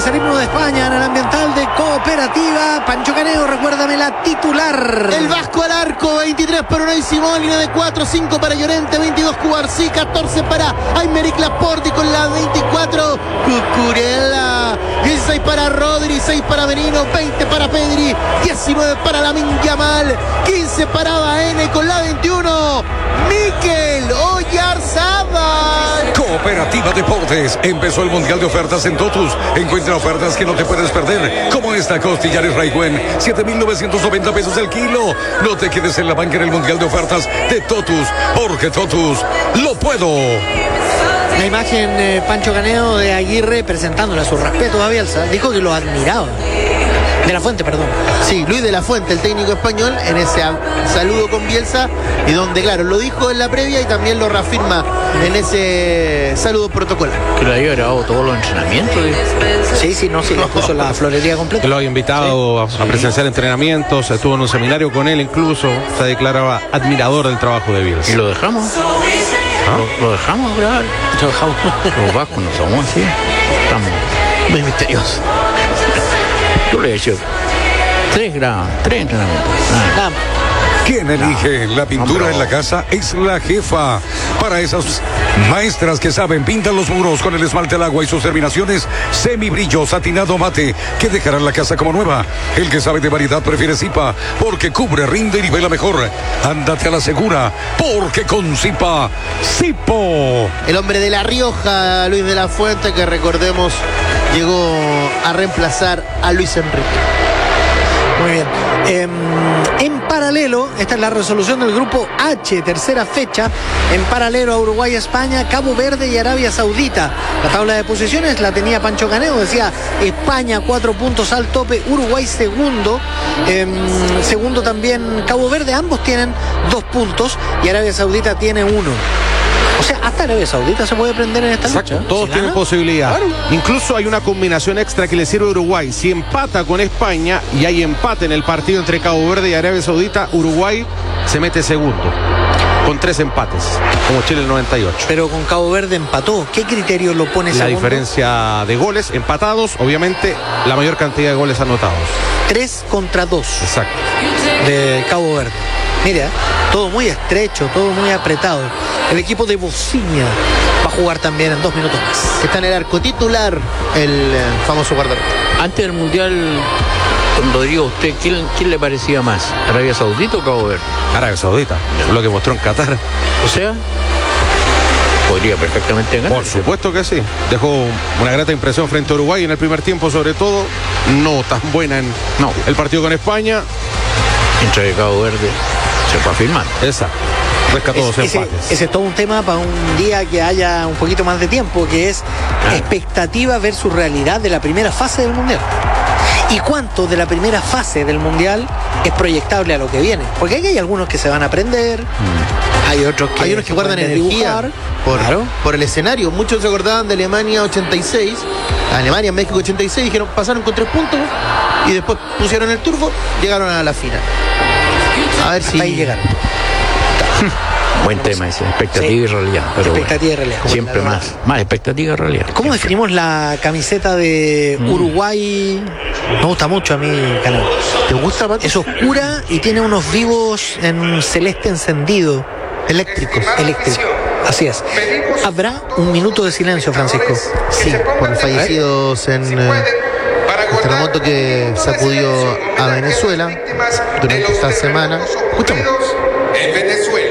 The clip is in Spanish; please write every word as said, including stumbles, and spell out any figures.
el himno de España en el ambiental de Cooperativa. Pancho Caneo, recuérdame la titular. El Vasco al arco, veintitrés para Unai Simón, línea de cuatro, cinco para Llorente, veintidós Cubarsí, catorce para Aymeric Laporte con la veinticuatro Cucurella, dieciséis para Rodri, seis para Merino, veinte para Pedri, diecinueve para Lamine Yamal, quince para Baene con la veintiuno Mikel Oyarzabal. Cooperativa Deportes. Empezó el Mundial de Ofertas en Totus. Encuentra ofertas que no te puedes perder, como esta costillares Raigüen, siete mil novecientos noventa pesos el kilo. No te quedes en la banca en el Mundial de Ofertas de Totus, porque Totus lo puedo. La imagen, eh, Pancho Caneo, de Aguirre presentándole su respeto a Bielsa. Dijo que lo admiraba. De la Fuente, perdón. Sí, Luis de la Fuente, el técnico español, en ese saludo con Bielsa, y donde, claro, lo dijo en la previa y también lo reafirma en ese saludo protocolar. Que lo había grabado todos los entrenamientos. Sí, sí, no, sí, le puso la florería completa. Que lo había invitado sí. a, a presenciar entrenamientos, estuvo en un seminario con él incluso, se declaraba admirador del trabajo de Bielsa. ¿Y lo dejamos? ¿Ah? ¿Lo, lo dejamos grabar? Lo dejamos. Los vascos no somos así. Estamos muy misteriosos. Yo le he hecho tres grados, tres entrenamientos. Ah. ¿Quién elige la pintura en la casa? Es la jefa. Para esas maestras que saben, pintan los muros con el esmalte al agua y sus terminaciones semibrillo, satinado mate, que dejarán la casa como nueva. El que sabe de variedad prefiere Zipa, porque cubre, rinde y nivela mejor. Ándate a la segura, porque con Zipa, Zipo. El hombre de La Rioja, Luis de la Fuente, que recordemos llegó a reemplazar a Luis Enrique. Muy bien. Eh, en paralelo, esta es la resolución del grupo H, tercera fecha. En paralelo a Uruguay, España, Cabo Verde y Arabia Saudita. La tabla de posiciones la tenía Pancho Caneo. Decía España cuatro puntos al tope, Uruguay segundo. Eh, segundo también Cabo Verde. Ambos tienen dos puntos y Arabia Saudita tiene uno. O sea, hasta Arabia Saudita se puede prender en esta Exacto, lucha. todos ¿Si tienen gana? posibilidad. Claro. Incluso hay una combinación extra que le sirve a Uruguay. Si empata con España y hay empate en el partido entre Cabo Verde y Arabia Saudita, Uruguay se mete segundo con tres empates, como Chile el noventa y ocho. Pero con Cabo Verde empató. ¿Qué criterio lo pone La segundo? diferencia de goles empatados, obviamente la mayor cantidad de goles anotados. Tres contra dos. Exacto. De Cabo Verde. Mira, todo muy estrecho, todo muy apretado. El equipo de Bociña va a jugar también en dos minutos más. Está en el arco titular el eh, famoso guardameta. Antes del Mundial, don Rodrigo, ¿usted quién, quién le parecía más? ¿Arabia Saudita o Cabo Verde? Arabia Saudita, lo que mostró en Qatar. O sea, podría perfectamente ganar. Por supuesto que sí. Dejó una grata impresión frente a Uruguay en el primer tiempo, sobre todo. No tan buena en No. el partido con España. Mientras que Cabo Verde se fue a firmar. Exacto. Rescató dos ese, empates. ese es todo un tema para un día que haya un poquito más de tiempo, que es Ah. expectativa versus realidad de la primera fase del Mundial. ¿Y cuánto de la primera fase del Mundial es proyectable a lo que viene? Porque aquí hay algunos que se van a aprender, mm. hay otros que, Hay unos que guardan pueden energía dibujar. por, Claro. por el escenario. Muchos se acordaban de Alemania ochenta y seis, Alemania, México ochenta y seis, dijeron, pasaron con tres puntos y después pusieron el turbo, llegaron a la final. A ver Hasta si ahí llegaron. Buen tema ese, expectativa Sí. y realidad. Pero Expectativa bueno, y realidad. siempre Como la- más, más expectativa y realidad. ¿Cómo Siempre. definimos la camiseta de Mm. Uruguay? Me gusta mucho a mí, Canal. te gusta, Pato? Es oscura y tiene unos vivos en un celeste encendido. Eléctricos. Eléctrico. Así es. ¿Habrá un minuto de silencio, Francisco? Sí, por los fallecidos en eh, el terremoto que sacudió a Venezuela durante esta semana. Escuchamos. En Venezuela.